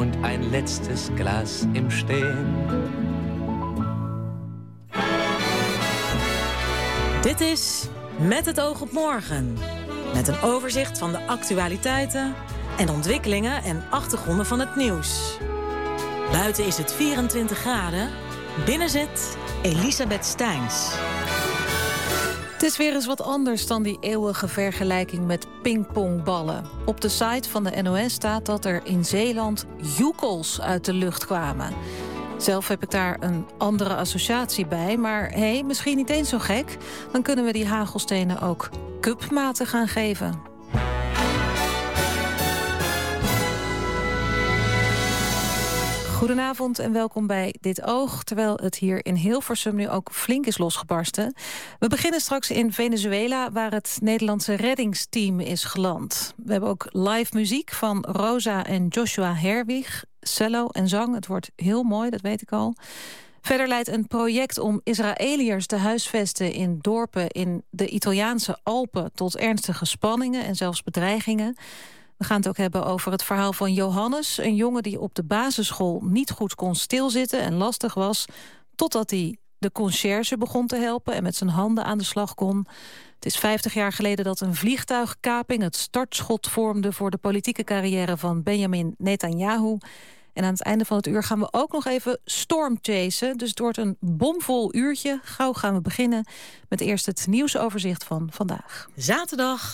und ein letztes Glas im Stehen. Dit is Met het oog op morgen. Met een overzicht van de actualiteiten en ontwikkelingen en achtergronden van het nieuws. Buiten is het 24 graden. Binnen zit Elisabeth Steins. Het is weer eens wat anders dan die eeuwige vergelijking met pingpongballen. Op de site van de NOS staat dat er in Zeeland joekels uit de lucht kwamen. Zelf heb ik daar een andere associatie bij, maar misschien niet eens zo gek. Dan kunnen we die hagelstenen ook cupmaten gaan geven. Goedenavond en welkom bij Dit Oog, terwijl het hier in Hilversum nu ook flink is losgebarsten. We beginnen straks in Venezuela, waar het Nederlandse reddingsteam is geland. We hebben ook live muziek van Rosa en Joshua Herwig, cello en zang. Het wordt heel mooi, dat weet ik al. Verder leidt een project om Israëliërs te huisvesten in dorpen in de Italiaanse Alpen tot ernstige spanningen en zelfs bedreigingen. We gaan het ook hebben over het verhaal van Johannes, een jongen die op de basisschool niet goed kon stilzitten en lastig was, totdat hij de conciërge begon te helpen en met zijn handen aan de slag kon. Het is 50 jaar geleden dat een vliegtuigkaping het startschot vormde voor de politieke carrière van Benjamin Netanyahu. En aan het einde van het uur gaan we ook nog even stormchasen. Dus het wordt een bomvol uurtje. Gauw gaan we beginnen met eerst het nieuwsoverzicht van vandaag. Zaterdag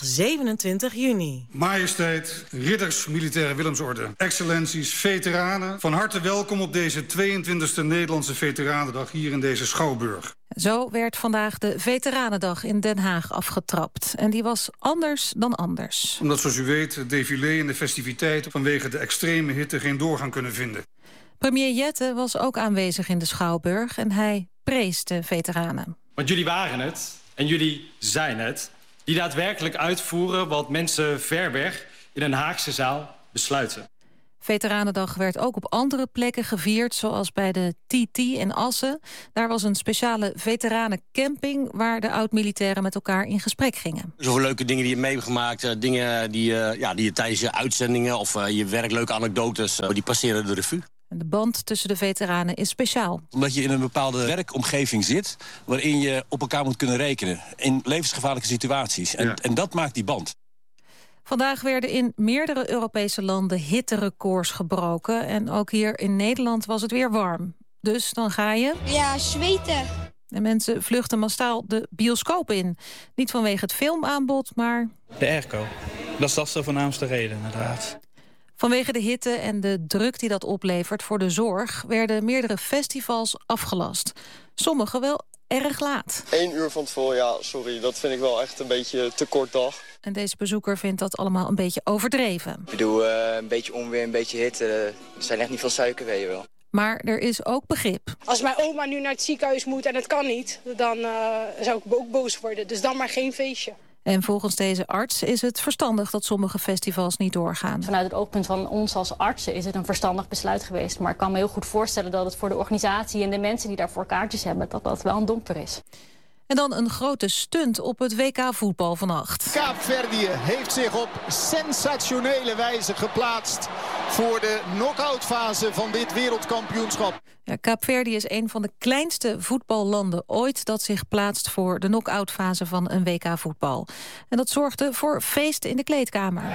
27 juni. Majesteit, ridders, militaire Willemsorde, excellenties, veteranen. Van harte welkom op deze 22e Nederlandse Veteranendag hier in deze Schouwburg. Zo werd vandaag de Veteranendag in Den Haag afgetrapt. En die was anders dan anders. Omdat, zoals u weet, het défilé en de festiviteiten vanwege de extreme hitte geen doorgang kunnen vinden. Premier Jette was ook aanwezig in de Schouwburg en hij prees de veteranen. Want jullie waren het en jullie zijn het die daadwerkelijk uitvoeren wat mensen ver weg in een Haagse zaal besluiten. Veteranendag werd ook op andere plekken gevierd, zoals bij de TT in Assen. Daar was een speciale veteranencamping waar de oud-militairen met elkaar in gesprek gingen. Zoveel leuke dingen die je mee hebt gemaakt, dingen die je tijdens je uitzendingen of je werk, leuke anekdotes, die passeren de revue. En de band tussen de veteranen is speciaal. Omdat je in een bepaalde werkomgeving zit waarin je op elkaar moet kunnen rekenen. In levensgevaarlijke situaties. En dat maakt die band. Vandaag werden in meerdere Europese landen hitterecords gebroken. En ook hier in Nederland was het weer warm. Dus dan ga je... Ja, zweten. En mensen vluchten massaal de bioscoop in. Niet vanwege het filmaanbod, maar... De airco. Dat is de voornaamste reden, inderdaad. Vanwege de hitte en de druk die dat oplevert voor de zorg werden meerdere festivals afgelast. Sommige wel erg laat. 1 uur van tevoren, ja, sorry, dat vind ik wel echt een beetje te kort dag. En deze bezoeker vindt dat allemaal een beetje overdreven. Ik bedoel, een beetje onweer, een beetje hitte, er zijn echt niet veel suiker, weet je wel. Maar er is ook begrip. Als mijn oma nu naar het ziekenhuis moet en het kan niet, dan zou ik ook boos worden. Dus dan maar geen feestje. En volgens deze arts is het verstandig dat sommige festivals niet doorgaan. Vanuit het oogpunt van ons als artsen is het een verstandig besluit geweest. Maar ik kan me heel goed voorstellen dat het voor de organisatie en de mensen die daarvoor kaartjes hebben, dat dat wel een domper is. En dan een grote stunt op het WK voetbal vannacht. Kaapverdië heeft zich op sensationele wijze geplaatst voor de knock-outfase van dit wereldkampioenschap. Ja, Kaapverdië is een van de kleinste voetballanden ooit dat zich plaatst voor de knock-outfase van een WK voetbal. En dat zorgde voor feest in de kleedkamer.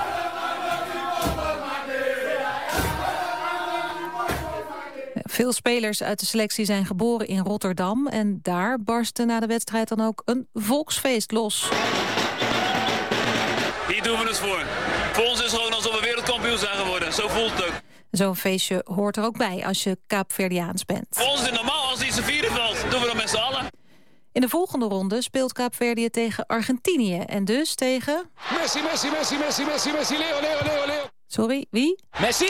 Veel spelers uit de selectie zijn geboren in Rotterdam. En daar barstte na de wedstrijd dan ook een volksfeest los. Hier doen we het voor. Voor ons is het gewoon alsof we wereldkampioen zijn geworden. Zo voelt het ook. Zo'n feestje hoort er ook bij als je Kaapverdiaans bent. Voor ons is het normaal als iets te vieren valt. Doen we dat met z'n allen. In de volgende ronde speelt Kaapverdië tegen Argentinië. En dus tegen... Messi, Messi, Messi, Messi, Messi, Messi, Leo, Leo, Leo, Leo. Sorry, wie? Messi!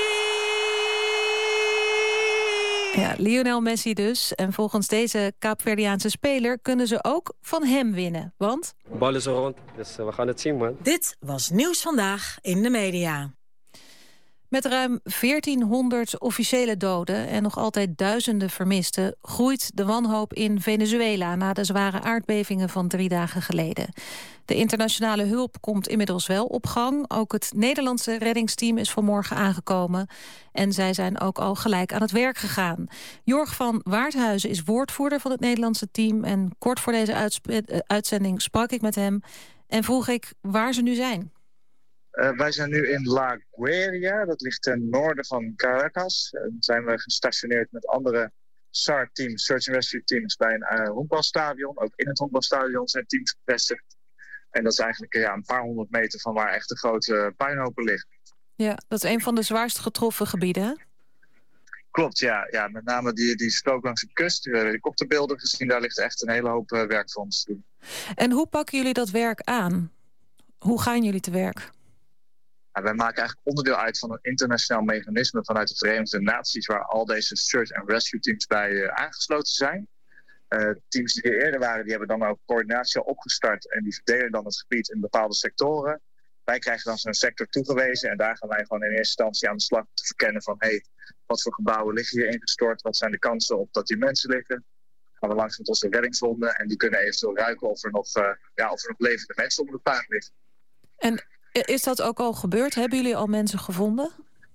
Ja, Lionel Messi dus. En volgens deze Kaapverdiaanse speler kunnen ze ook van hem winnen. Want... De bal is er rond, dus we gaan het zien, man. Dit was Nieuws Vandaag in de media. Met ruim 1400 officiële doden en nog altijd duizenden vermisten groeit de wanhoop in Venezuela na de zware aardbevingen van 3 dagen geleden. De internationale hulp komt inmiddels wel op gang. Ook het Nederlandse reddingsteam is vanmorgen aangekomen. En zij zijn ook al gelijk aan het werk gegaan. Jorg van Waardhuizen is woordvoerder van het Nederlandse team. En kort voor deze uitzending sprak ik met hem en vroeg ik waar ze nu zijn. Wij zijn nu in La Guaira, dat ligt ten noorden van Caracas. Zijn we gestationeerd met andere SAR-teams, Search and Rescue teams, bij een honkbalstadion. Ook in het honkbalstadion zijn teams gevestigd. En dat is eigenlijk een paar 100 meter van waar echt de grote puinhopen liggen. Ja, dat is een van de zwaarst getroffen gebieden, hè? Klopt, ja. Met name die strook langs de kust. We hebben helikopterbeelden gezien, daar ligt echt een hele hoop werk voor ons te doen. En hoe pakken jullie dat werk aan? Hoe gaan jullie te werk? Wij maken eigenlijk onderdeel uit van een internationaal mechanisme vanuit de Verenigde Naties, waar al deze search and rescue teams bij aangesloten zijn. Teams die er eerder waren, die hebben dan ook coördinatie opgestart en die verdelen dan het gebied in bepaalde sectoren. Wij krijgen dan zo'n sector toegewezen en daar gaan wij gewoon in eerste instantie aan de slag te verkennen van wat voor gebouwen liggen hier ingestort, wat zijn de kansen op dat hier mensen liggen. Gaan we langs met onze reddingshonden en die kunnen eventueel ruiken of er nog levende mensen onder de puin liggen. En is dat ook al gebeurd? Hebben jullie al mensen gevonden?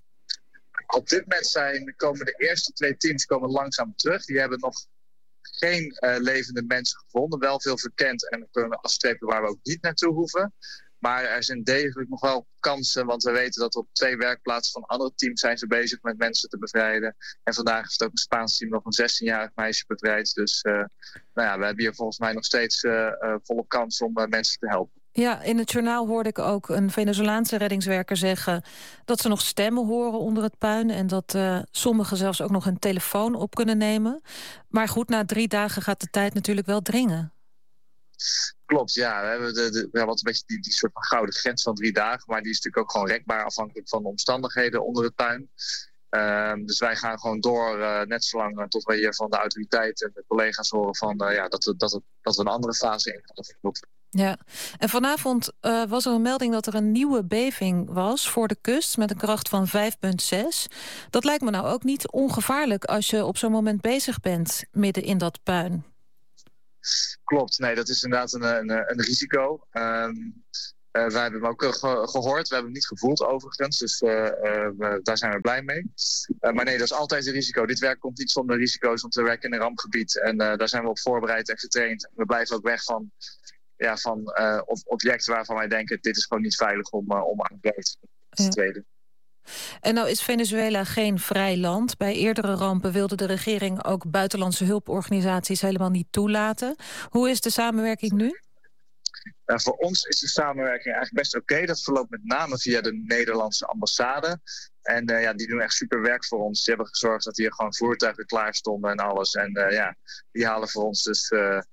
Op dit moment komen de eerste 2 teams langzaam terug. Die hebben nog geen levende mensen gevonden. Wel veel verkend en dan kunnen we afstrepen waar we ook niet naartoe hoeven. Maar er zijn degelijk nog wel kansen, want we weten dat op 2 werkplaatsen van andere teams zijn ze bezig met mensen te bevrijden. En vandaag heeft ook een Spaans team nog een 16-jarig meisje bevrijd. Dus we hebben hier volgens mij nog steeds volop kans om mensen te helpen. Ja, in het journaal hoorde ik ook een Venezolaanse reddingswerker zeggen dat ze nog stemmen horen onder het puin en dat sommigen zelfs ook nog hun telefoon op kunnen nemen. Maar goed, na 3 dagen gaat de tijd natuurlijk wel dringen. Klopt, ja. We hebben wel een beetje die soort van gouden grens van 3 dagen, maar die is natuurlijk ook gewoon rekbaar afhankelijk van de omstandigheden onder het puin. Dus wij gaan gewoon door, net zolang tot we hier van de autoriteiten en de collega's horen van dat we een andere fase in gaan. Ja, en vanavond was er een melding dat er een nieuwe beving was voor de kust met een kracht van 5,6. Dat lijkt me nou ook niet ongevaarlijk als je op zo'n moment bezig bent midden in dat puin. Klopt, nee, dat is inderdaad een risico. Wij hebben hem ook gehoord, we hebben hem niet gevoeld overigens, dus daar zijn we blij mee. Maar nee, dat is altijd een risico. Dit werk komt niet zonder risico's, want we werken in een rampgebied en daar zijn we op voorbereid en getraind. We blijven ook weg van objecten waarvan wij denken, dit is gewoon niet veilig om aan te treden. En nou is Venezuela geen vrij land. Bij eerdere rampen wilde de regering ook buitenlandse hulporganisaties helemaal niet toelaten. Hoe is de samenwerking nu? Voor ons is de samenwerking eigenlijk best oké. Dat verloopt met name via de Nederlandse ambassade. En die doen echt super werk voor ons. Die hebben gezorgd dat hier gewoon voertuigen klaar stonden en alles. En die halen voor ons dus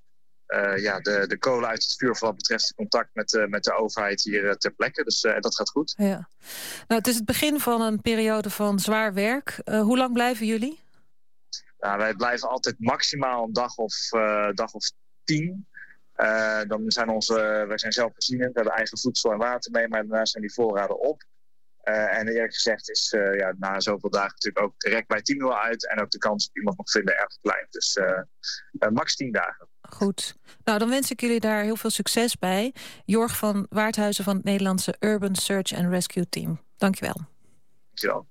de kolen uit het vuur voor wat betreft het contact met de overheid hier ter plekke. Dus dat gaat goed. Ja. Nou, het is het begin van een periode van zwaar werk. Hoe lang blijven jullie? Wij blijven altijd maximaal een dag of 10. Dan zijn wij zijn zelfvoorzienend, we hebben eigen voedsel en water mee, maar daarna zijn die voorraden op. En eerlijk gezegd is na zoveel dagen natuurlijk ook direct bij 10 uur uit en ook de kans op iemand nog vinden erg klein. Dus max 10 dagen. Goed. Nou, dan wens ik jullie daar heel veel succes bij. Jorg van Waardhuizen van het Nederlandse Urban Search and Rescue Team. Dankjewel. Dankjewel.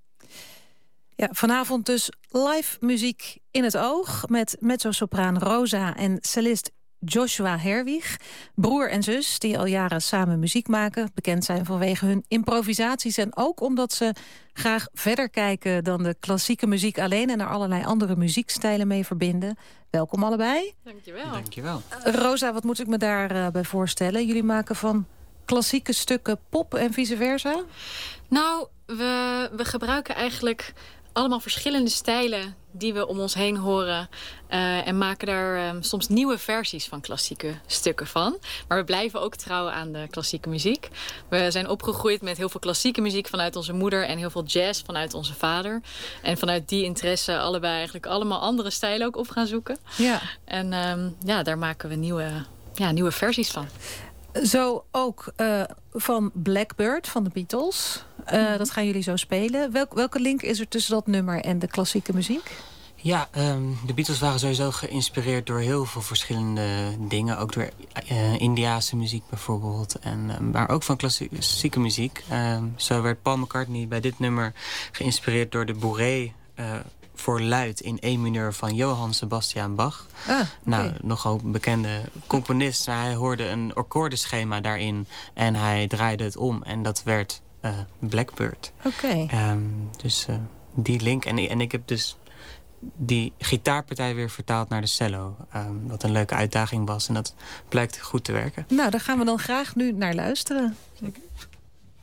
Ja, vanavond dus live muziek in het oog met mezzosopraan Rosa en cellist Joshua Herwig, broer en zus die al jaren samen muziek maken. Bekend zijn vanwege hun improvisaties en ook omdat ze graag verder kijken dan de klassieke muziek alleen en er allerlei andere muziekstijlen mee verbinden. Welkom allebei. Dankjewel. Dankjewel. Rosa, wat moet ik me daarbij voorstellen? Jullie maken van klassieke stukken pop en vice versa? Nou, we gebruiken eigenlijk allemaal verschillende stijlen die we om ons heen horen. En maken daar soms nieuwe versies van klassieke stukken van. Maar we blijven ook trouw aan de klassieke muziek. We zijn opgegroeid met heel veel klassieke muziek vanuit onze moeder en heel veel jazz vanuit onze vader. En vanuit die interesse allebei eigenlijk allemaal andere stijlen ook op gaan zoeken. Ja. En daar maken we nieuwe versies van. Zo ook van Blackbird van de Beatles. Dat gaan jullie zo spelen. Welke link is er tussen dat nummer en de klassieke muziek? Ja, de Beatles waren sowieso geïnspireerd door heel veel verschillende dingen. Ook door Indiase muziek bijvoorbeeld. Maar ook van klassieke muziek. Zo werd Paul McCartney bij dit nummer geïnspireerd door de bourrée voor luid in E mineur van Johann Sebastian Bach. Nou, nogal bekende componist. Maar hij hoorde een akkoordenschema daarin en hij draaide het om. En dat werd Blackbird. Dus die link. En ik heb dus die gitaarpartij weer vertaald naar de cello. Wat een leuke uitdaging was. En dat blijkt goed te werken. Nou, daar gaan we dan graag nu naar luisteren. Zeker.